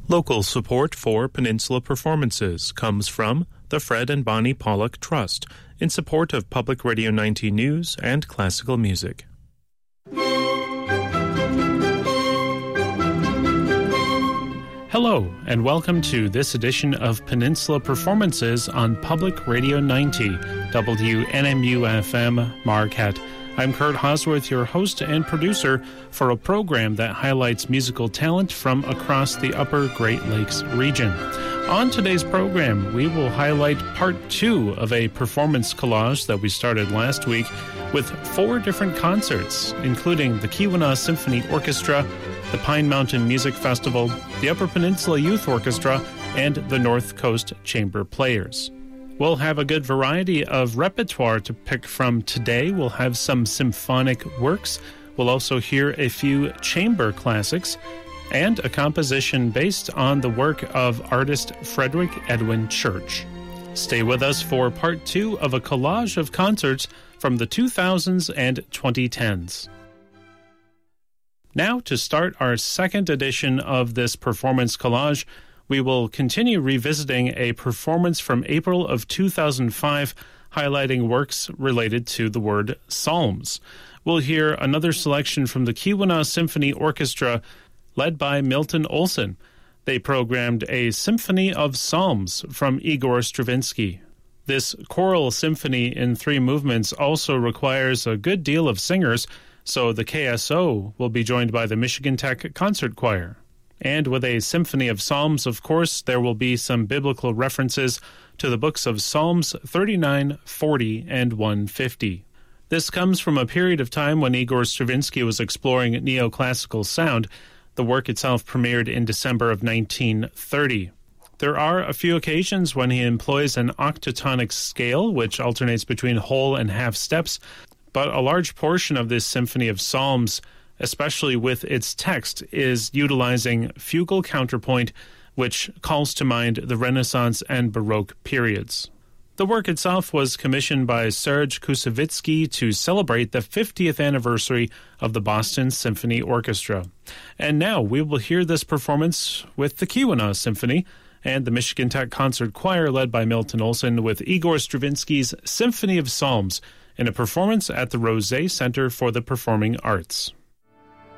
Local support for Peninsula Performances comes from the Fred and Bonnie Pollock Trust in support of Public Radio 90 News and classical music. Hello, and welcome to this edition of Peninsula Performances on Public Radio 90, WNMU-FM Marquette. I'm Kurt Hosworth, your host and producer for a program that highlights musical talent from across the Upper Great Lakes region. On today's program, we will highlight part 2 of a performance collage that we started last week with 4 different concerts, including the Keweenaw Symphony Orchestra, the Pine Mountain Music Festival, the Upper Peninsula Youth Orchestra, and the North Coast Chamber Players. We'll have a good variety of repertoire to pick from today. We'll have some symphonic works. We'll also hear a few chamber classics and a composition based on the work of artist Frederick Edwin Church. Stay with us for part 2 of a collage of concerts from the 2000s and 2010s. Now, to start our second edition of this performance collage, we will continue revisiting a performance from April of 2005, highlighting works related to the word Psalms. We'll hear another selection from the Keweenaw Symphony Orchestra, led by Milton Olson. They programmed a Symphony of Psalms from Igor Stravinsky. This choral symphony in 3 movements also requires a good deal of singers, so the KSO will be joined by the Michigan Tech Concert Choir. And with a Symphony of Psalms, of course, there will be some biblical references to the books of Psalms 39, 40, and 150. This comes from a period of time when Igor Stravinsky was exploring neoclassical sound. The work itself premiered in December of 1930. There are a few occasions when he employs an octatonic scale, which alternates between whole and half steps, but a large portion of this Symphony of Psalms, especially with its text, is utilizing fugal counterpoint, which calls to mind the Renaissance and Baroque periods. The work itself was commissioned by Serge Koussevitzky to celebrate the 50th anniversary of the Boston Symphony Orchestra. And now we will hear this performance with the Keweenaw Symphony and the Michigan Tech Concert Choir led by Milton Olson with Igor Stravinsky's Symphony of Psalms in a performance at the Rosé Center for the Performing Arts.